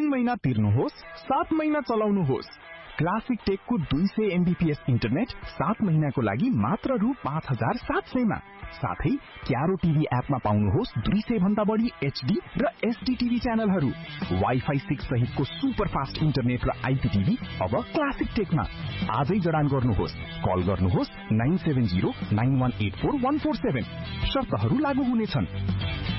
3 महिना तिर्नुहोस्, 7 महिना चलाउनुहोस्। क्लासिक टेकको 200 एमबीपीएस इन्टरनेट 7 महिनाको लागि मात्र रु 5700 मा। साथै क्यारो टिभी एपमा पाउनुहोस् 200 भन्दा बढी एचडी र एसडी टिभी च्यानलहरू। वाइफाई 6 सहितको सुपर फास्ट इन्टरनेट र आईपीटीभी अब क्लासिक टेकमा। आजै जडान गर्नुहोस्। कल गर्नुहोस् 9709184147। शर्तहरू लागू हुनेछन्।